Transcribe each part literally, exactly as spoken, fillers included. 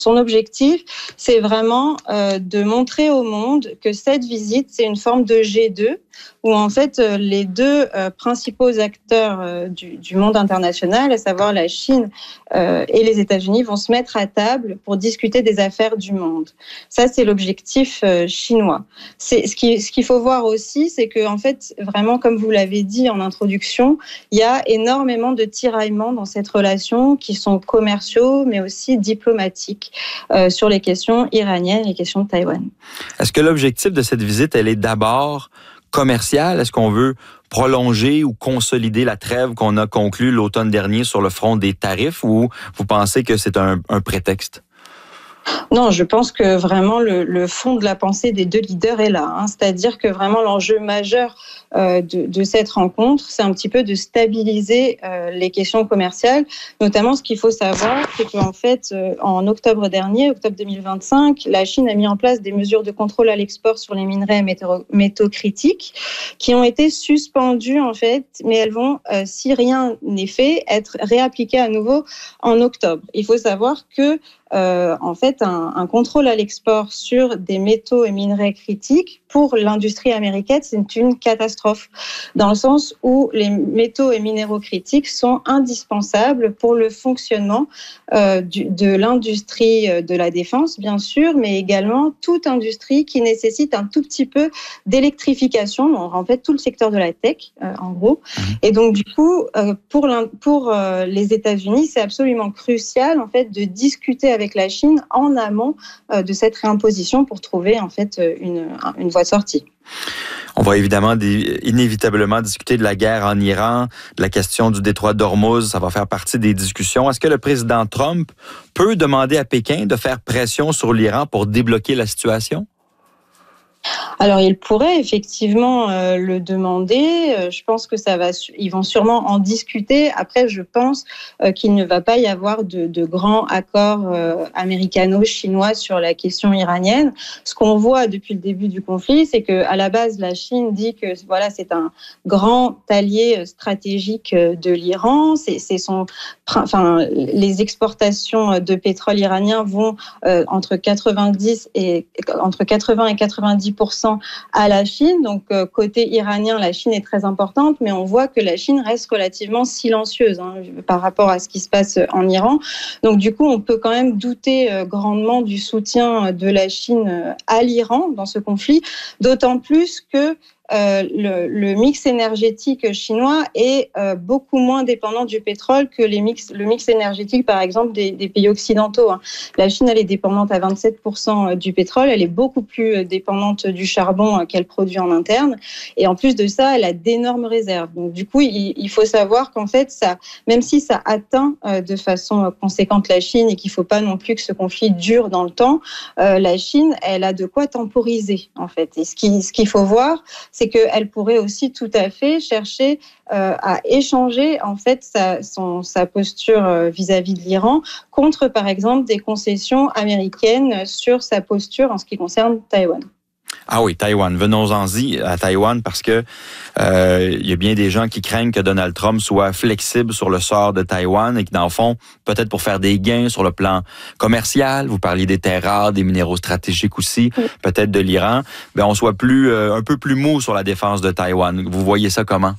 Son objectif, c'est vraiment euh, de montrer au monde que cette visite, c'est une forme de G deux, où en fait euh, les deux euh, principaux acteurs euh, du, du monde international, à savoir la Chine euh, et les États-Unis, vont se mettre à table pour discuter des affaires du monde. Ça, c'est l'objectif euh, chinois. C'est, ce, qui, ce qu'il faut voir aussi, c'est que en fait, vraiment, comme vous l'avez dit en introduction, il y a énormément de tiraillements dans cette relation qui sont commerciaux, mais aussi diplomatiques. Euh, sur les questions iraniennes, les questions de Taïwan. Est-ce que l'objectif de cette visite, elle est d'abord commerciale? Est-ce qu'on veut prolonger ou consolider la trêve qu'on a conclue l'automne dernier sur le front des tarifs, ou vous pensez que c'est un, un prétexte? Non, je pense que vraiment le, le fond de la pensée des deux leaders est là. Hein. C'est-à-dire que vraiment l'enjeu majeur euh, de, de cette rencontre, c'est un petit peu de stabiliser euh, les questions commerciales. Notamment, ce qu'il faut savoir, c'est qu'en fait, euh, en octobre dernier, octobre deux mille vingt-cinq, la Chine a mis en place des mesures de contrôle à l'export sur les minerais métaux, métaux critiques qui ont été suspendues en fait, mais elles vont, euh, si rien n'est fait, être réappliquées à nouveau en octobre. Il faut savoir que Euh, en fait, un, un contrôle à l'export sur des métaux et minerais critiques pour l'industrie américaine, c'est une catastrophe, dans le sens où les métaux et minéraux critiques sont indispensables pour le fonctionnement euh, du, de l'industrie de la défense, bien sûr, mais également toute industrie qui nécessite un tout petit peu d'électrification, donc en fait tout le secteur de la tech, euh, en gros. Et donc du coup, euh, pour, pour euh, les États-Unis, c'est absolument crucial en fait de discuter avec avec la Chine en amont euh, de cette réimposition pour trouver en fait une, une voie de sortie. On va évidemment inévitablement discuter de la guerre en Iran, de la question du détroit d'Ormuz, ça va faire partie des discussions. Est-ce que le président Trump peut demander à Pékin de faire pression sur l'Iran pour débloquer la situation? Alors, il pourrait effectivement euh, le demander. Euh, je pense que ça va, ils vont sûrement en discuter. Après, je pense euh, qu'il ne va pas y avoir de, de grands accords euh, américano-chinois sur la question iranienne. Ce qu'on voit depuis le début du conflit, c'est que à la base, la Chine dit que voilà, c'est un grand allié stratégique de l'Iran. C'est, c'est son, enfin, les exportations de pétrole iranien vont euh, entre quatre-vingt-dix et entre quatre-vingts et quatre-vingt-dix pour cent à la Chine. Donc, euh, côté iranien, la Chine est très importante, mais on voit que la Chine reste relativement silencieuse hein, par rapport à ce qui se passe en Iran. Donc, du coup, on peut quand même douter euh, grandement du soutien de la Chine euh, à l'Iran dans ce conflit, d'autant plus que Euh, le, le mix énergétique chinois est euh, beaucoup moins dépendant du pétrole que les mix, le mix énergétique, par exemple, des, des pays occidentaux. Hein. La Chine, elle est dépendante à vingt-sept pour cent du pétrole, elle est beaucoup plus dépendante du charbon euh, qu'elle produit en interne. Et en plus de ça, elle a d'énormes réserves. Donc, du coup, il, il faut savoir qu'en fait, ça, même si ça atteint euh, de façon conséquente la Chine et qu'il ne faut pas non plus que ce conflit dure dans le temps, euh, la Chine, elle a de quoi temporiser, en fait. Et ce, qui, ce qu'il faut voir, c'est qu'elle pourrait aussi tout à fait chercher euh, à échanger en fait sa, son, sa posture euh, vis-à-vis de l'Iran contre, par exemple, des concessions américaines sur sa posture en ce qui concerne Taïwan. Ah oui, Taïwan. Venons-en-y à Taïwan parce que euh, il y a bien des gens qui craignent que Donald Trump soit flexible sur le sort de Taïwan et que, dans le fond, peut-être pour faire des gains sur le plan commercial, vous parliez des terres rares, des minéraux stratégiques aussi, oui. Peut-être de l'Iran, ben on soit plus euh, un peu plus mou sur la défense de Taïwan. Vous voyez ça comment?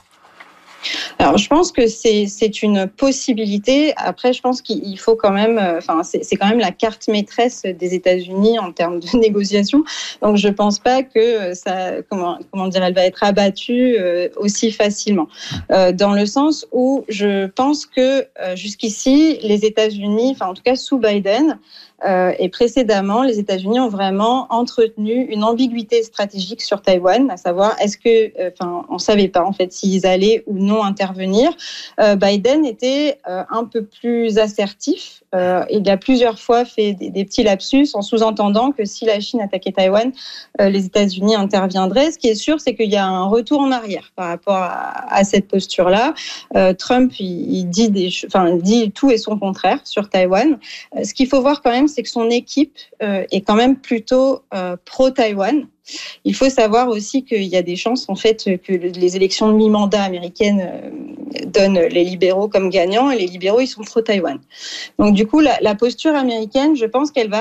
Alors, je pense que c'est, c'est une possibilité. Après, je pense qu'il faut quand même, enfin, c'est, c'est quand même la carte maîtresse des États-Unis en termes de négociation. Donc, je pense pas que ça, comment, comment dire, elle va être abattue euh, aussi facilement. Euh, dans le sens où je pense que euh, jusqu'ici, les États-Unis, enfin, en tout cas sous Biden, Euh, et précédemment, les États-Unis ont vraiment entretenu une ambiguïté stratégique sur Taïwan, à savoir est-ce que, enfin, euh, on savait pas en fait s'ils allaient ou non intervenir. Euh, Biden était euh, un peu plus assertif. Euh, il a plusieurs fois fait des, des petits lapsus en sous-entendant que si la Chine attaquait Taïwan, euh, les États-Unis interviendraient. Ce qui est sûr, c'est qu'il y a un retour en arrière par rapport à, à cette posture-là. Euh, Trump, il, il dit des, enfin, il dit tout et son contraire sur Taïwan. Euh, ce qu'il faut voir quand même, c'est que son équipe euh, est quand même plutôt euh, pro-Taïwan. Il faut savoir aussi qu'il y a des chances en fait que les élections de mi-mandat américaines donnent les libéraux comme gagnants et les libéraux ils sont pro-Taïwan. Donc du coup la, la posture américaine, je pense qu'elle va